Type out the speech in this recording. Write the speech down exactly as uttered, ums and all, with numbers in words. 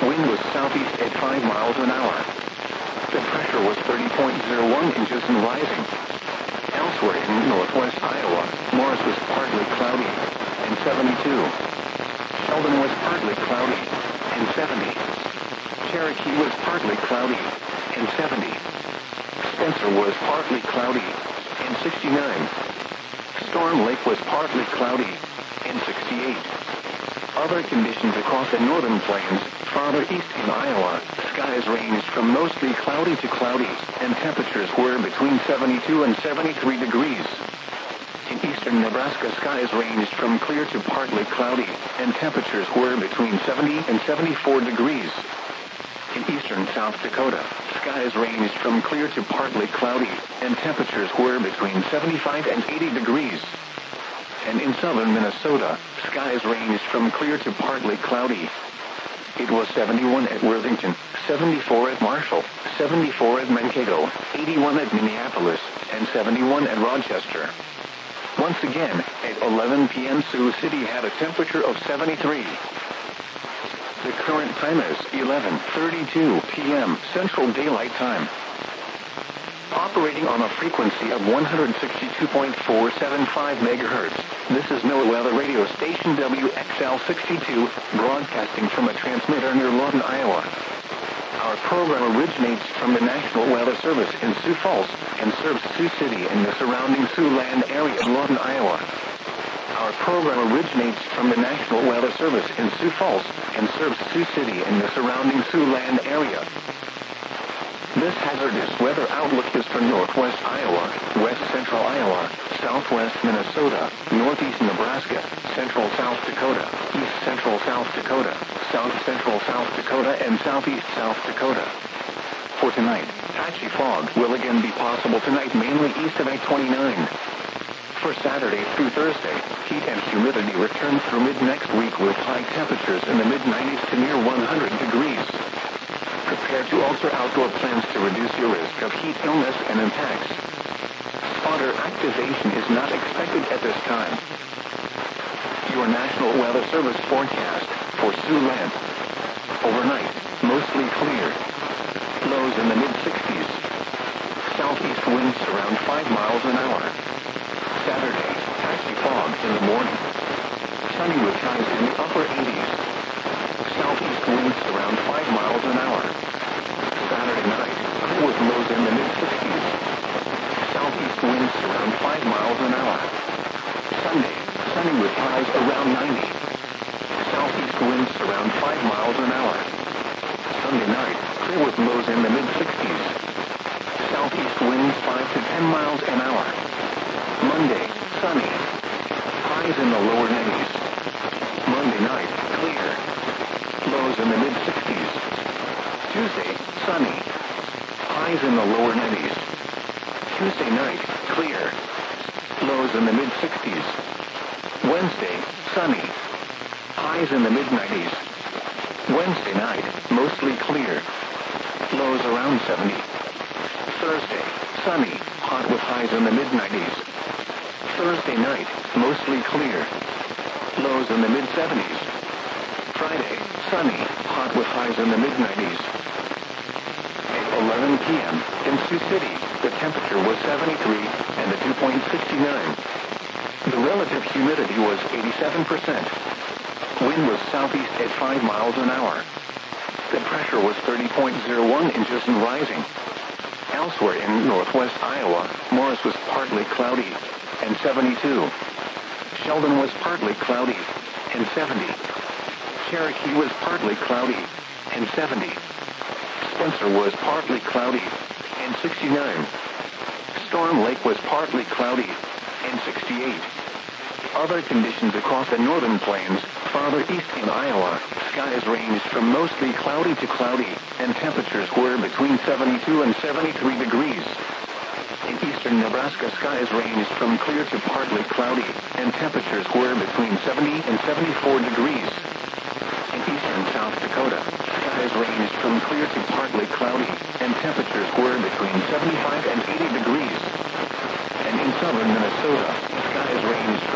Wind was southeast at five miles an hour. The pressure was thirty point zero one inches and rising. Elsewhere in northwest Iowa, Morris was partly cloudy and seventy-two. Sheldon was partly cloudy and seventy. Cherokee was partly cloudy and seventy. Spencer was partly cloudy and sixty-nine. Storm Lake was partly cloudy and sixty-eight. Other conditions across the northern plains, farther east in Iowa, skies ranged from mostly cloudy to cloudy, and temperatures were between seventy-two and seventy-three degrees. In eastern Nebraska, skies ranged from clear to partly cloudy, and temperatures were between seventy and seventy-four degrees. In eastern South Dakota, skies ranged from clear to partly cloudy, and temperatures were between seventy-five and eighty degrees. And in southern Minnesota, skies ranged from clear to partly cloudy. It was seventy-one at Worthington, seventy-four at Marshall, seventy-four at Mankato, eighty-one at Minneapolis, and seventy-one at Rochester. Once again, at eleven p m Sioux City had a temperature of seventy-three. The current time is eleven thirty-two p m Central Daylight Time. Operating on a frequency of one hundred sixty-two point four seven five megahertz, this is NOAA Weather Radio Station W X L sixty-two, broadcasting from a transmitter near Lawton, Iowa. Our program originates from the National Weather Service in Sioux Falls and serves Sioux City and the surrounding Siouxland area of Lawton, Iowa. Our program originates from the National Weather Service in Sioux Falls and serves Sioux City and the surrounding Siouxland area. This hazardous weather outlook is for northwest Iowa, west central Iowa, southwest Minnesota, northeast Nebraska, central South Dakota, east central South Dakota, south central South Dakota, and southeast South Dakota. For tonight, patchy fog will again be possible tonight, mainly east of I twenty-nine. For Saturday through Thursday, heat and humidity return through mid-next week with high temperatures in the mid nineties to near one hundred degrees. Prepare to alter outdoor plans to reduce your risk of heat illness and impacts. Spotter activation is not expected at this time. Your National Weather Service forecast for Siouxland. Overnight, mostly clear. Lows in the mid sixties. Southeast winds around five miles an hour. Saturday, patchy fog in the morning. Sunny with highs in the upper eighties. Southeast winds around five miles an hour. Saturday night, clear with lows in the mid sixties. Southeast winds around five miles an hour. Sunday, sunny with highs around ninety. Southeast winds around five miles an hour. Sunday night, clear with lows in the mid sixties. Southeast winds five to ten miles an hour. Monday, sunny. Highs in the lower nineties. Monday night, clear. Lows in the mid sixties. Tuesday, sunny. Highs in the lower nineties. Tuesday night, clear. Lows in the mid sixties. Wednesday, sunny. Highs in the mid nineties. Wednesday night, mostly clear. Lows around seventy. Thursday, sunny. Hot with highs in the mid nineties. Thursday night, mostly clear. Lows in the mid seventies. Friday, sunny. Hot with highs in the mid nineties. At eleven p m in Sioux City, the temperature was seventy-three and the dew point sixty-nine. The relative humidity was eighty-seven percent. Wind was southeast at five miles an hour. The pressure was thirty point zero one inches and rising. Elsewhere in northwest Iowa, Morris was partly cloudy and seventy-two. Sheldon was partly cloudy and seventy. Cherokee was partly cloudy and seventy. Spencer was partly cloudy and sixty-nine. Storm Lake was partly cloudy and sixty-eight. Other conditions across the northern plains, farther east in Iowa, skies ranged from mostly cloudy to cloudy, and temperatures were between seventy-two and seventy-three degrees. In eastern Nebraska, skies ranged from clear to partly cloudy, and temperatures were between seventy and seventy-four degrees. In eastern South Dakota, skies ranged from clear to partly cloudy, and temperatures were between seventy-five and eighty degrees.